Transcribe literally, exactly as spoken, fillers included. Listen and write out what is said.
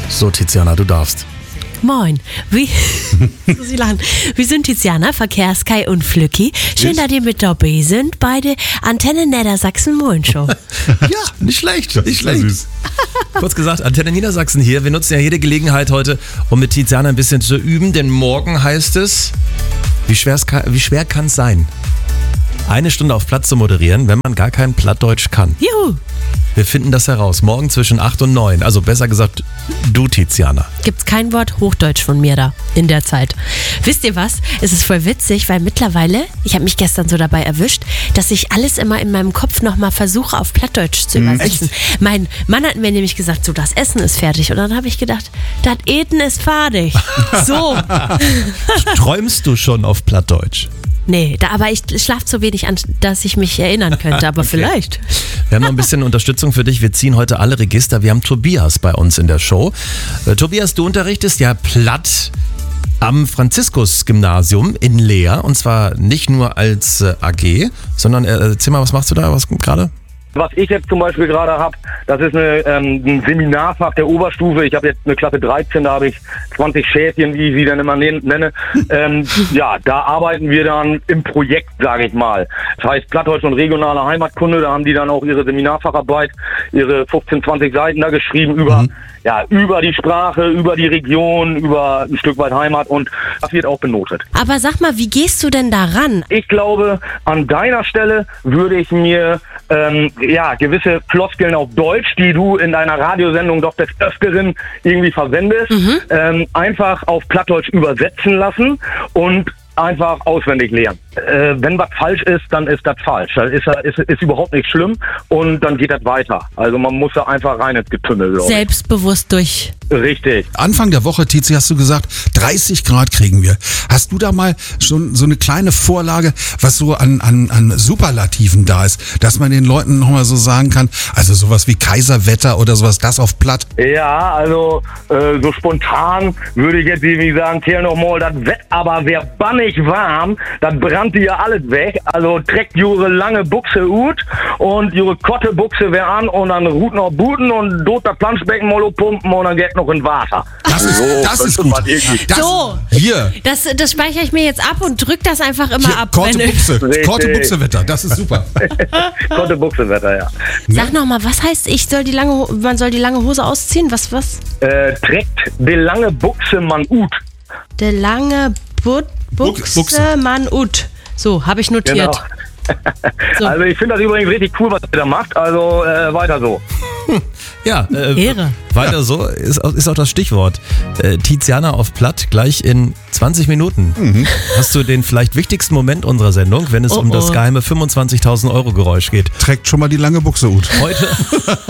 So, Tiziana, du darfst. Moin, wie, muss ich lachen. Wir sind Tiziana, Verkehrskai und Flücki. Schön, Ich? dass ihr mit dabei sind bei der Antenne Niedersachsen Moin Show. Ja, nicht schlecht, nicht schlecht. Süß. Kurz gesagt, Antenne Niedersachsen hier. Wir nutzen ja jede Gelegenheit heute, um mit Tiziana ein bisschen zu üben, denn morgen heißt es, wie, schwer's kann, wie schwer kann es sein, eine Stunde auf Platt zu moderieren, wenn man gar kein Plattdeutsch kann. Juhu. Wir finden das heraus. Morgen zwischen acht und neun. Also besser gesagt, du, Tiziana. Gibt's kein Wort Hochdeutsch von mir da in der Zeit. Wisst ihr was? Es ist voll witzig, weil mittlerweile, ich habe mich gestern so dabei erwischt, dass ich alles immer in meinem Kopf nochmal versuche, auf Plattdeutsch zu übersetzen. Mein Mann hat mir nämlich gesagt, so, das Essen ist fertig. Und dann habe ich gedacht, das Eten ist fertig. So. Träumst du schon auf Plattdeutsch? Nee, da, aber ich schlafe zu wenig an, dass ich mich erinnern könnte, aber vielleicht. Wir haben noch ein bisschen Unterstützung für dich. Wir ziehen heute alle Register. Wir haben Tobias bei uns in der Show. Äh, Tobias, du unterrichtest ja Platt am Franziskus-Gymnasium in Leer. Und zwar nicht nur als äh, A G, sondern äh, erzähl mal, was machst du da was gerade? Was ich jetzt zum Beispiel gerade habe, das ist eine, ähm, ein Seminarfach der Oberstufe. Ich habe jetzt eine Klasse dreizehn, da habe ich zwanzig Schäfchen, wie ich sie dann immer nenne. Ähm, ja, da arbeiten wir dann im Projekt, sage ich mal. Das heißt Plattdeutsch und regionale Heimatkunde, da haben die dann auch ihre Seminarfacharbeit, ihre fünfzehn, zwanzig Seiten da geschrieben über, mhm. ja, über die Sprache, über die Region, über ein Stück weit Heimat und das wird auch benotet. Aber sag mal, wie gehst du denn da ran? Ich glaube, an deiner Stelle würde ich mir ähm, ja, gewisse Floskeln auf Deutsch, die du in deiner Radiosendung doch des Öfteren irgendwie verwendest, mhm. ähm, einfach auf Plattdeutsch übersetzen lassen und einfach auswendig lernen. Äh, wenn was falsch ist, dann ist das falsch. Das ist, ist, ist überhaupt nicht schlimm und dann geht das weiter. Also man muss da einfach rein ins Getümmel, glaube ich. Selbstbewusst durch. Richtig. Anfang der Woche, Tizi, hast du gesagt, dreißig Grad kriegen wir. Hast du da mal schon so eine kleine Vorlage, was so an, an, an Superlativen da ist, dass man den Leuten nochmal so sagen kann, also sowas wie Kaiserwetter oder sowas, das auf Platt? Ja, also äh, so spontan würde ich jetzt irgendwie sagen, Kerl nochmal, das Wetter aber wär bannig warm, das brannte ja alles weg. Also trägt jure lange Buchse ut und jure Kotte Buchse wär an und dann ruht noch Buten und dort das Planschbecken mal pumpen und dann geht noch in Wasser. Das ist, So, das ist könnte gut. man irgendwie- Das, So. Hier. Das, das speichere ich mir jetzt ab und drück das einfach immer Hier, ab. Korte wenn- Buchse. Richtig. Korte Buchse-Wetter, das ist super. Kotte Buchse Wetter, ja. Sag nochmal, was heißt, ich soll die lange, Ho- man soll die lange Hose ausziehen? Was, was? Äh, trägt die lange Buchse man ut. Der lange But Buchse, Buchse. Mann Ut. So, habe ich notiert. Genau. So. Also ich finde das übrigens richtig cool, was ihr da macht. Also äh, weiter so. Ja, äh, Ehre. weiter so ist, auch- ist auch das Stichwort. Äh, Tiziana auf Platt gleich in zwanzig Minuten. Mhm. Hast du den vielleicht wichtigsten Moment unserer Sendung, wenn es Oh, um das oh. geheime fünfundzwanzigtausend Euro Geräusch geht? Trägt schon mal die lange Buchse, Ut. Heute